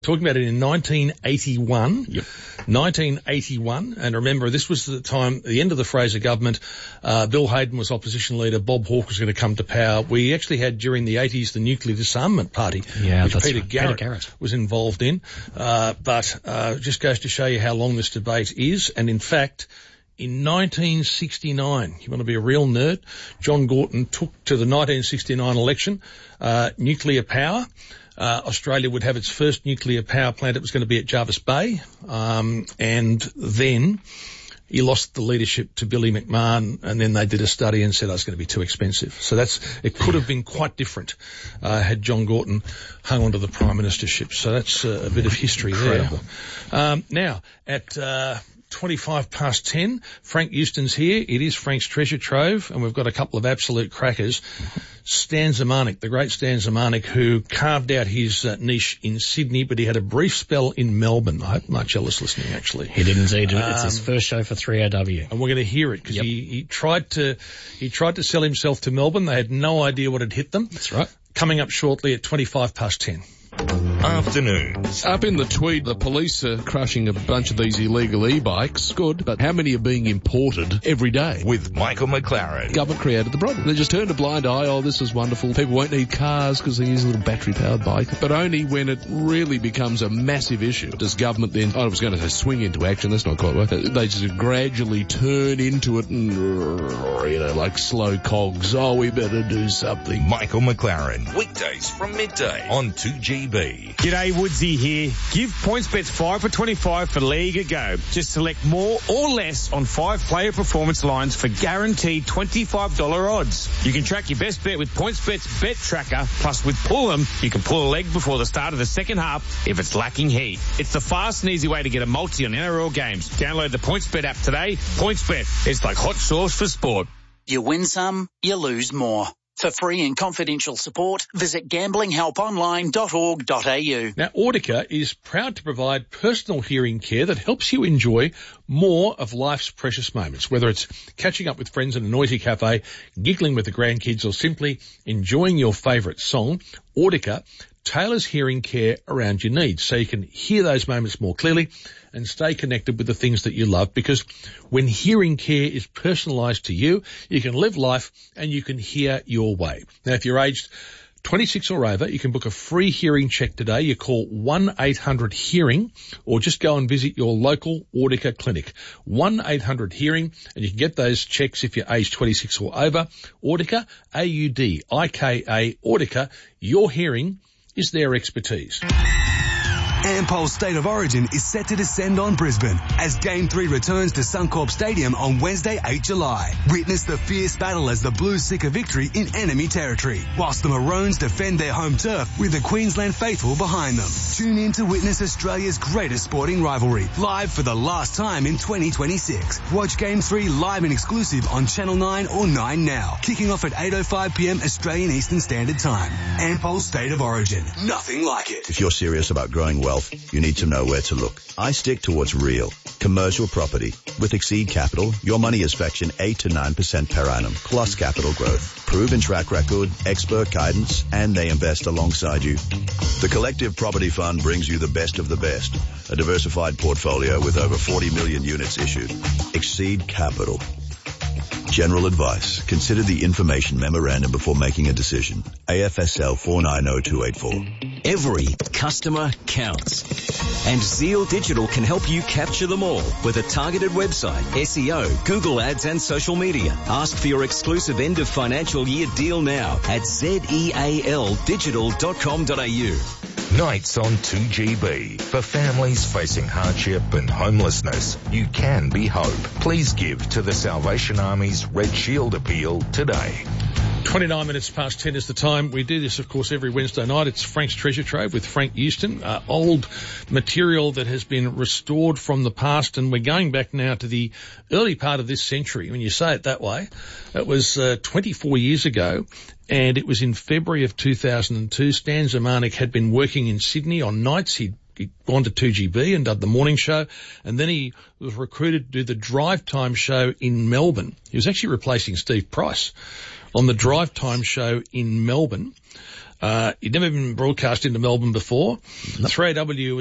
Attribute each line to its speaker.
Speaker 1: Talking about it in 1981.
Speaker 2: Yep.
Speaker 1: 1981. And remember, this was the time, the end of the Fraser government. Bill Hayden was opposition leader. Bob Hawke was going to come to power. We actually had, during the 80s, the Nuclear Disarmament Party, which Peter Garrett was involved in. But just goes to show you how long this debate is. And in fact, in 1969, you want to be a real nerd, John Gorton took to the 1969 election nuclear power. Australia would have its first nuclear power plant. It was going to be at Jervis Bay. And then he lost the leadership to Billy McMahon, and then they did a study and said, oh, it's going to be too expensive. So it could have been quite different, had John Gorton hung on to the Prime Ministership. So that's a bit of history there. Now, at 10:25, Frank Houston's here. It is Frank's Treasure Trove, and we've got a couple of absolute crackers. Stan Zemanek, the great Stan Zemanek, who carved out his niche in Sydney, but he had a brief spell in Melbourne. I hope Marcella's listening, actually.
Speaker 2: He did indeed. It's his first show for 3AW.
Speaker 1: And we're going to hear it, because he tried to sell himself to Melbourne. They had no idea what had hit them.
Speaker 2: That's right.
Speaker 1: Coming up shortly at 10:25.
Speaker 3: Afternoons.
Speaker 4: Up in the Tweed, the police are crushing a bunch of these illegal e-bikes. Good, but how many are being imported every day?
Speaker 3: With Michael McLaren.
Speaker 4: Government created the problem. They just turned a blind eye. Oh, this is wonderful. People won't need cars because they use a little battery-powered bike. But only when it really becomes a massive issue does government then, I was going to say swing into action. That's not quite right. They just gradually turn into it and, like slow cogs. Oh, we better do something.
Speaker 3: Michael McLaren. Weekdays from midday on 2GB.
Speaker 5: G'day, Woodsy here. Give PointsBet 5 for 25 for League a go. Just select more or less on 5 player performance lines for guaranteed $25 odds. You can track your best bet with PointsBet's Bet Tracker. Plus, with Pull 'em, you can pull a leg before the start of the second half if it's lacking heat. It's the fast and easy way to get a multi on NRL games. Download the PointsBet app today. PointsBet, it's like hot sauce for sport.
Speaker 6: You win some, you lose more. For free and confidential support, visit gamblinghelponline.org.au.
Speaker 1: Now, Audica is proud to provide personal hearing care that helps you enjoy more of life's precious moments, whether it's catching up with friends in a noisy cafe, giggling with the grandkids, or simply enjoying your favourite song. Audica tailors hearing care around your needs so you can hear those moments more clearly and stay connected with the things that you love, because when hearing care is personalised to you, you can live life and you can hear your way. Now, if you're aged 26 or over, you can book a free hearing check today. You call 1-800-HEARING or just go and visit your local Audica clinic. 1-800-HEARING, and you can get those checks if you're aged 26 or over. Audica, A-U-D-I-K-A, Audica, your hearing is their expertise.
Speaker 7: Ampol's State of Origin is set to descend on Brisbane as Game 3 returns to Suncorp Stadium on Wednesday, 8 July. Witness the fierce battle as the Blues seek a victory in enemy territory, whilst the Maroons defend their home turf with the Queensland faithful behind them. Tune in to witness Australia's greatest sporting rivalry, live for the last time in 2026. Watch Game 3 live and exclusive on Channel 9 or 9 Now, kicking off at 8:05pm Australian Eastern Standard Time. Ampol's State of Origin. Nothing like it.
Speaker 8: If you're serious about growing wealth, you need to know where to look. I stick to what's real. Commercial property. With Exceed Capital, your money is fetching 8 to 9% per annum, plus capital growth. Proven track record, expert guidance, and they invest alongside you. The Collective Property Fund brings you the best of the best. A diversified portfolio with over 40 million units issued. Exceed Capital. General advice. Consider the information memorandum before making a decision. AFSL 490284.
Speaker 9: Every customer counts. And Zeal Digital can help you capture them all with a targeted website, SEO, Google Ads and social media. Ask for your exclusive end of financial year deal now at zealdigital.com.au.
Speaker 3: Nights on 2GB. For families facing hardship and homelessness, you can be hope. Please give to the Salvation Army's Red Shield Appeal today.
Speaker 1: 29 minutes past 10 is the time. We do this, of course, every Wednesday night. It's Frank's Treasure Trove with Frank Houston. Old material that has been restored from the past, and we're going back now to the early part of this century. When you say it that way, it was 24 years ago, and it was in February of 2002. Stan Zemanek had been working in Sydney on nights. He'd gone to 2GB and done the morning show, and then he was recruited to do the drive time show in Melbourne. He was actually replacing Steve Price on the drive time show in Melbourne. You'd never been broadcast into Melbourne before. 3AW